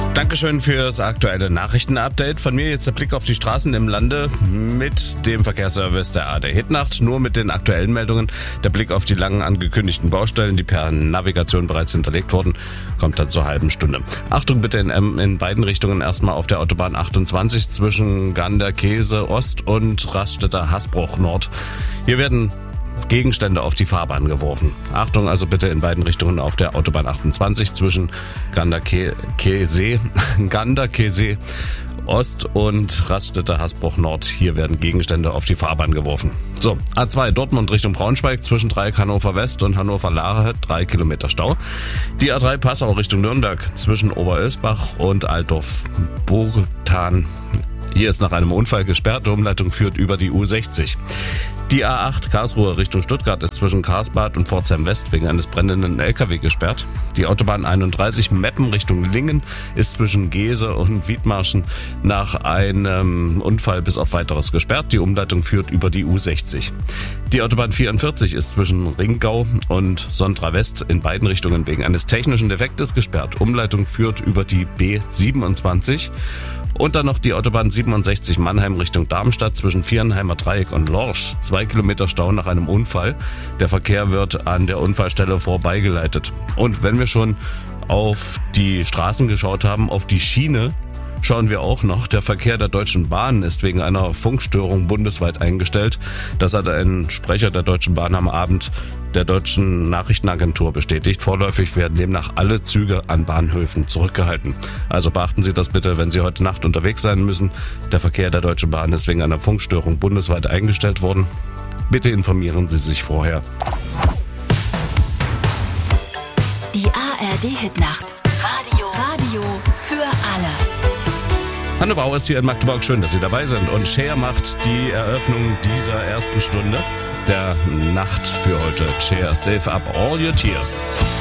Dankeschön fürs aktuelle Nachrichtenupdate. Von mir jetzt der Blick auf die Straßen im Lande mit dem Verkehrsservice der ARD Hitnacht. Nur mit den aktuellen Meldungen. Der Blick auf die lang angekündigten Baustellen, die per Navigation bereits hinterlegt wurden, kommt dann zur halben Stunde. Achtung bitte in beiden Richtungen. Erstmal auf der Autobahn 28 zwischen Ganderkesee Ost und Raststätter Hasbruch Nord. Hier werden Gegenstände auf die Fahrbahn geworfen. Achtung also bitte in beiden Richtungen auf der Autobahn 28 zwischen Ganderkesee Ost und Raststätter Hasbruch Nord. Hier werden Gegenstände auf die Fahrbahn geworfen. So, A2 Dortmund Richtung Braunschweig zwischen Dreieck Hannover West und Hannover Lahe 3 Kilometer Stau. Die A3 Passau Richtung Nürnberg zwischen Oberölsbach und Altdorf-Bogothan. Hier ist nach einem Unfall gesperrt. Die Umleitung führt über die U60. Die A8 Karlsruhe Richtung Stuttgart ist zwischen Karlsbad und Pforzheim West wegen eines brennenden LKW gesperrt. Die Autobahn 31 Meppen Richtung Lingen ist zwischen Gese und Wiedmarschen nach einem Unfall bis auf Weiteres gesperrt. Die Umleitung führt über die U60. Die Autobahn 44 ist zwischen Ringgau und Sondra West in beiden Richtungen wegen eines technischen Defektes gesperrt. Umleitung führt über die B27. Und dann noch die Autobahn 67 Mannheim Richtung Darmstadt zwischen Vierenheimer Dreieck und Lorsch. 2 Kilometer Stau nach einem Unfall. Der Verkehr wird an der Unfallstelle vorbeigeleitet. Und wenn wir schon auf die Straßen geschaut haben, auf die Schiene, schauen wir auch noch. Der Verkehr der Deutschen Bahn ist wegen einer Funkstörung bundesweit eingestellt. Das hat ein Sprecher der Deutschen Bahn am Abend der deutschen Nachrichtenagentur bestätigt. Vorläufig werden demnach alle Züge an Bahnhöfen zurückgehalten. Also beachten Sie das bitte, wenn Sie heute Nacht unterwegs sein müssen. Der Verkehr der Deutschen Bahn ist wegen einer Funkstörung bundesweit eingestellt worden. Bitte informieren Sie sich vorher. Die ARD Hitnacht. Radio für alle. Hanne Bauer ist hier in Magdeburg. Schön, dass Sie dabei sind. Und Cher macht die Eröffnung dieser ersten Stunde der Nacht für heute. Cher, save up all your tears.